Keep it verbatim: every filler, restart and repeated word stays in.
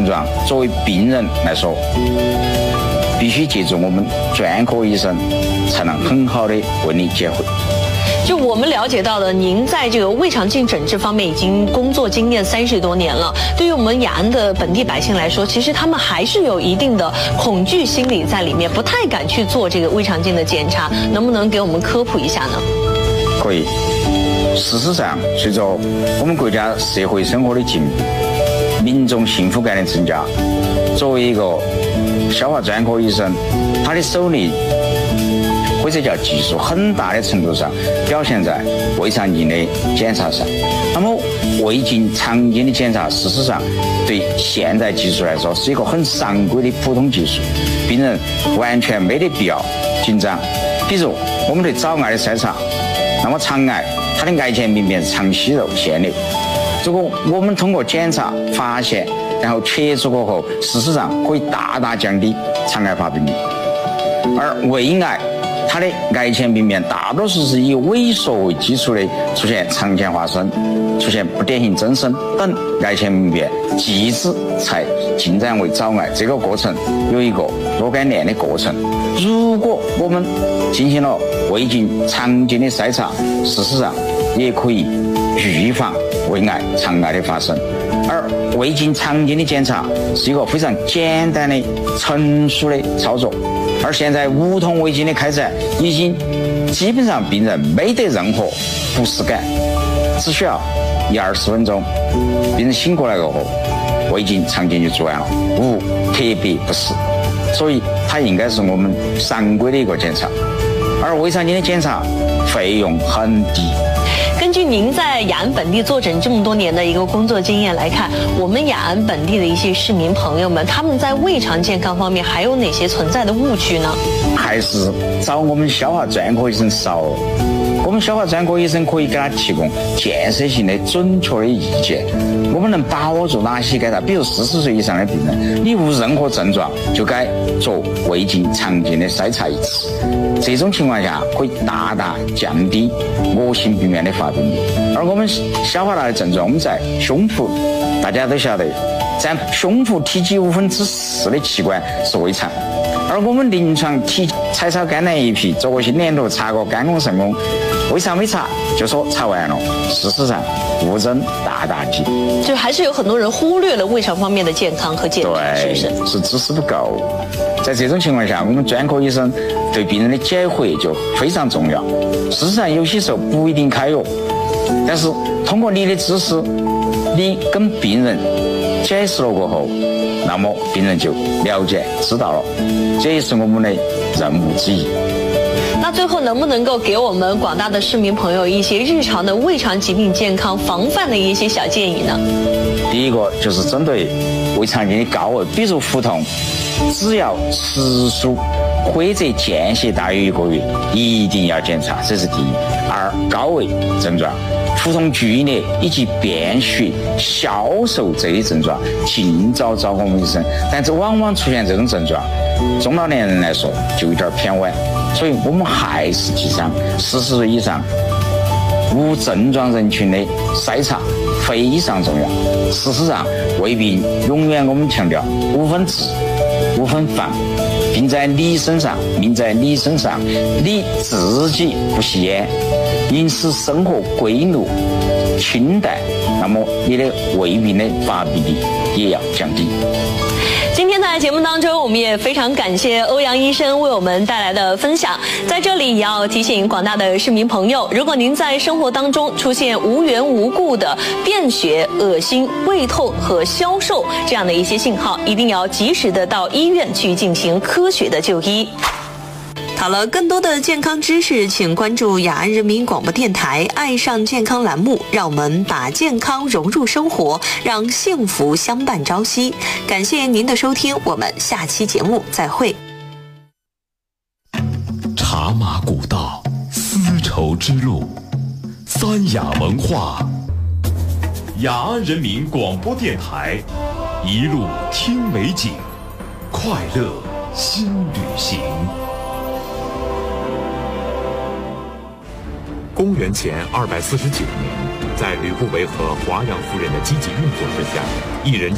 症状，作为病人来说，必须借助我们专科医生，才能很好的为你解惑。 就我们了解到的，您在这个胃肠镜诊治方面已经工作经验三十多年了。对于我们雅安的本地百姓来说，其实他们还是有一定的恐惧心理在里面，不太敢去做这个胃肠镜的检查。能不能给我们科普一下呢？ 可以。事实上，随着我们国家社会生活的进步，民众幸福感的增加，作为一个消化专科医生，他的手力或者叫技术，很大的程度上表现在胃肠镜的检查上。那么胃镜、肠镜的检查，事实上对现代技术来说是一个很常规的普通技术，病人完全没得必要紧张。比如我们对早癌的筛查，那么肠癌它的癌前病变是肠息肉腺瘤，如果我们通过检查发现，然后切除过后，事实上可以大大降低肠癌发病率。而胃癌它的癌前病变大多数是以萎缩为基础的，出现肠前化生、出现不典型增生等癌前病变，继之才进展为早癌。这个过程有一个若干年的过程。如果我们进行了胃镜、肠镜的筛查，事实上也可以预防胃癌、肠癌的发生。而胃镜、肠镜的检查是一个非常简单的、成熟的操作。而现在无痛胃镜的开展，已经基本上病人没得任何不适感，只需要一二十分钟，病人醒过来过后，胃镜、肠镜就做完了，无特别不适。所以它应该是我们常规的一个检查。而胃肠镜的检查费用很低。 根据您在雅安本地坐诊这么多年的一个工作经验来看，我们雅安本地的一些市民朋友们，他们在胃肠健康方面还有哪些存在的误区呢？ 还是找我们消化专科医生少了。我们消化专科医生可以给他提供建设性的、准确的意见。我们能把握住哪些该他，比如四十岁以上的病人，你无任何症状就该做胃镜、肠镜的筛查一次。这种情况下可以大大降低恶性病变的发病率。而我们消化道的症状，我们在胸部，大家都晓得，占胸部体积五分之四的器官是胃肠。而我们临床体彩超肝胆胰脾做过心电图，查过肝功肾功，为啥没查？就说查完了。事实上误诊大大忌， 就还是有很多人忽略了胃肠方面的健康和检查，是不是？ 是知识不够。在这种情况下，我们专科医生对病人的解惑就非常重要。事实上，有些时候不一定开药，但是通过你的知识，你跟病人解释了过后，那么病人就了解知道了，这也是我们的任务之一。 那最后能不能够给我们广大的市民朋友一些日常的胃肠疾病健康防范的一些小建议呢？ 第一个就是针对胃肠镜的高危，比如腹痛，只要时数或者间歇大于一个月，一定要检查，这是第一。二，高危症状，腹痛剧烈以及便血、消瘦这些症状，尽早找我们医生。但这往往出现这种症状，中老年人来说就有点偏晚，所以我们还是提倡四十岁以上无症状人群的筛查非常重要。事实上，胃病永远我们强调无分治、无分防，病在你身上，命在你身上。你自己不吸烟，饮食生活规律清淡，那么你的胃病的发病率也要降低。 今天在节目当中，我们也非常感谢欧阳医生为我们带来的分享。在这里也要提醒广大的市民朋友，如果您在生活当中出现无缘无故的便血、恶心、胃痛和消瘦这样的一些信号，一定要及时的到医院去进行科学的就医。好了，更多的健康知识，请关注雅安人民广播电台爱上健康栏目，让我们把健康融入生活，让幸福相伴朝夕。感谢您的收听，我们下期节目再会。 茶马古道，丝绸之路，三雅文化，雅安人民广播电台，一路听美景，快乐新旅行。 公元前二百四十九年，在吕不韦和华阳夫人的积极运作之下，一人